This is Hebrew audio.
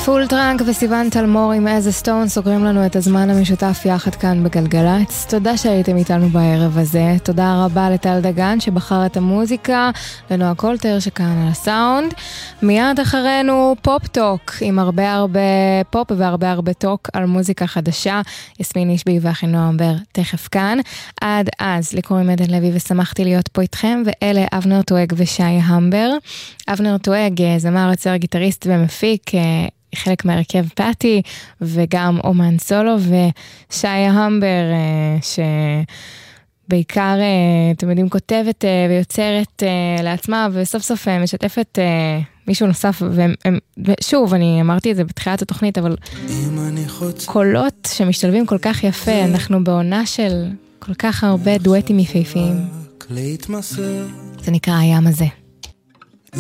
פול טראנק וסיוון תלמור עם איזה סטון סוגרים לנו את הזמן המשותף יחד כאן בגלגלץ. תודה שהייתם איתנו בערב הזה. תודה רבה לטל דגן שבחר את המוזיקה, לנועה קולטר שכאן על הסאונד. מיד אחרינו פופ טוק עם הרבה פופ והרבה טוק על מוזיקה חדשה. יסמין אישבי ואחינועם בר תכף כאן. עד אז לקוראים עדן לוי ושמחתי להיות פה איתכם, ואלה אבנר טואג ושי המבר. אבנר טואג זמר, יוצר, גיטריסט ומפיק, חלק מהרכב פאטי וגם אומן סולו, ושי המבר שבעיקר אתם יודעים כותבת ויוצרת לעצמה וסוף סוף משתפת מישהו נוסף, ושוב אני אמרתי את זה בתחילת התוכנית, אבל קולות שמשתלבים כל כך יפה, אנחנו בעונה של כל כך הרבה דואטים יפהפיים. זה נקרא הים הזה.